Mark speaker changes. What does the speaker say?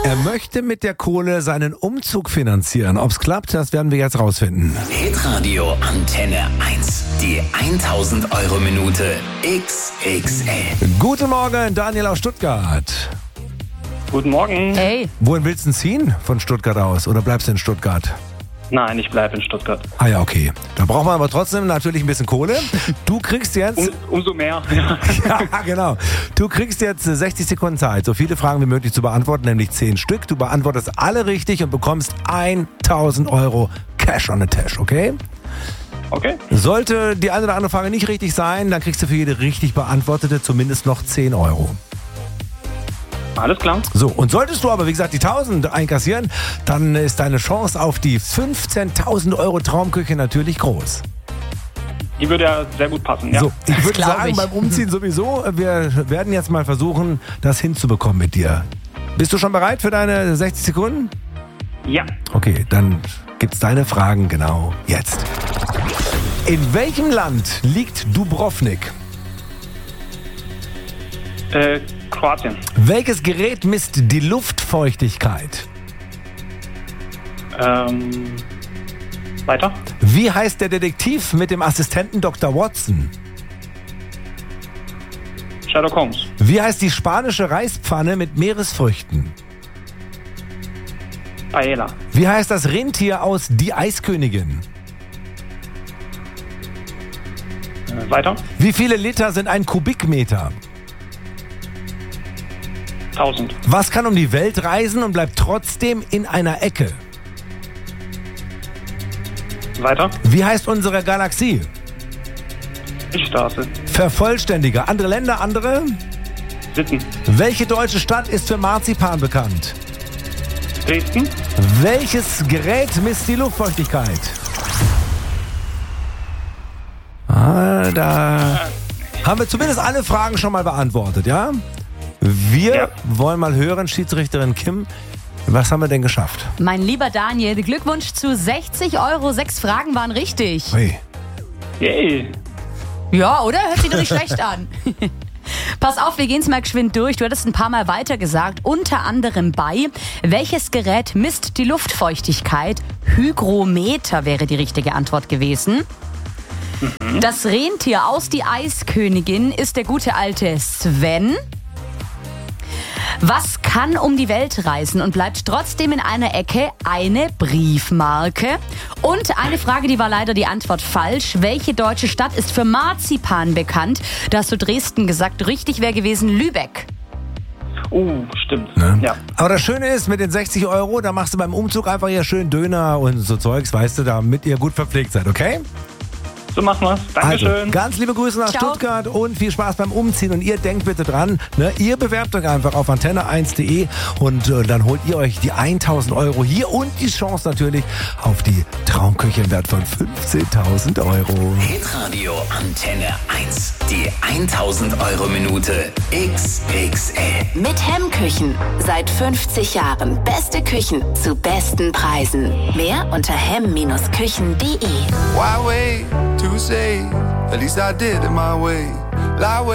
Speaker 1: Er möchte mit der Kohle seinen Umzug finanzieren. Ob's klappt, das werden wir jetzt rausfinden.
Speaker 2: Hitradio Antenne 1. Die 1000-Euro-Minute XXL.
Speaker 1: Guten Morgen, Daniel aus Stuttgart.
Speaker 3: Guten Morgen.
Speaker 4: Hey,
Speaker 1: Wohin willst du denn ziehen von Stuttgart aus? Oder bleibst du in Stuttgart?
Speaker 3: Nein, ich bleibe in Stuttgart.
Speaker 1: Ah ja, okay. Da braucht man aber trotzdem natürlich ein bisschen Kohle. Du kriegst jetzt...
Speaker 3: Umso mehr.
Speaker 1: Ja, genau. Du kriegst jetzt 60 Sekunden Zeit, so viele Fragen wie möglich zu beantworten, nämlich 10 Stück. Du beantwortest alle richtig und bekommst 1000 Euro Cash on the Tash, okay?
Speaker 3: Okay.
Speaker 1: Sollte die eine oder andere Frage nicht richtig sein, dann kriegst du für jede richtig beantwortete zumindest noch 10 Euro.
Speaker 3: Alles klar.
Speaker 1: So, und solltest du aber, wie gesagt, die 1000 einkassieren, dann ist deine Chance auf die 15.000 Euro Traumküche natürlich groß.
Speaker 3: Die würde ja sehr gut passen, ja.
Speaker 1: So, ich würde
Speaker 4: glaub
Speaker 1: sagen,
Speaker 4: ich.
Speaker 1: beim Umziehen sowieso, wir werden jetzt mal versuchen, das hinzubekommen mit dir. Bist du schon bereit für deine 60 Sekunden?
Speaker 3: Ja.
Speaker 1: Okay, dann gibt's deine Fragen genau jetzt. In welchem Land liegt Dubrovnik?
Speaker 3: Kroatien.
Speaker 1: Welches Gerät misst die Luftfeuchtigkeit?
Speaker 3: Weiter.
Speaker 1: Wie heißt der Detektiv mit dem Assistenten Dr. Watson?
Speaker 3: Sherlock Holmes.
Speaker 1: Wie heißt die spanische Reispfanne mit Meeresfrüchten?
Speaker 3: Paella.
Speaker 1: Wie heißt das Rentier aus Die Eiskönigin?
Speaker 3: Weiter.
Speaker 1: Wie viele Liter sind ein Kubikmeter?
Speaker 3: 1000.
Speaker 1: Was kann um die Welt reisen und bleibt trotzdem in einer Ecke?
Speaker 3: Weiter.
Speaker 1: Wie heißt unsere Galaxie?
Speaker 3: Milchstraße.
Speaker 1: Vervollständiger. Andere Länder, andere?
Speaker 3: Sitten.
Speaker 1: Welche deutsche Stadt ist für Marzipan bekannt?
Speaker 3: Dresden.
Speaker 1: Welches Gerät misst die Luftfeuchtigkeit? Da haben wir zumindest alle Fragen schon mal beantwortet, ja? Wir wollen mal hören, Schiedsrichterin Kim, was haben wir denn geschafft?
Speaker 4: mein lieber Daniel, Glückwunsch zu 60 Euro. 6 Fragen waren richtig.
Speaker 1: Ui.
Speaker 3: Yay.
Speaker 4: Ja, oder? Hört sich doch nicht schlecht an. Pass auf, wir gehen's mal geschwind durch. Du hattest ein paar Mal weiter gesagt, unter anderem bei, welches Gerät misst die Luftfeuchtigkeit? Hygrometer wäre die richtige Antwort gewesen. Das Rentier aus Die Eiskönigin ist der gute alte Sven. Was kann um die Welt reisen und bleibt trotzdem in einer Ecke? Eine Briefmarke. Und eine Frage, die war leider die Antwort falsch. Welche deutsche Stadt ist für Marzipan bekannt? Da hast du Dresden gesagt. Richtig wäre gewesen Lübeck.
Speaker 3: Stimmt.
Speaker 1: Ne?
Speaker 3: Ja.
Speaker 1: Aber das Schöne ist, mit den 60 Euro, da machst du beim Umzug einfach hier schön Döner und so Zeugs, weißt du, damit ihr gut verpflegt seid, okay?
Speaker 3: So machen wir's. Dankeschön.
Speaker 1: Also, ganz liebe Grüße nach
Speaker 4: Ciao.
Speaker 1: Stuttgart und viel Spaß beim Umziehen. Und ihr denkt bitte dran, ne, ihr bewerbt euch einfach auf antenne1.de und dann holt ihr euch die 1000 Euro hier und die Chance natürlich auf die Traumküche im Wert von 15.000 Euro.
Speaker 2: Hitradio Antenne 1. Die 1000-Euro-Minute XXL.
Speaker 5: Mit Hemmküchen. Seit 50 Jahren. Beste Küchen zu besten Preisen. Mehr unter hemm-küchen.de.
Speaker 6: Why wait to say? At least I did it my way. Lie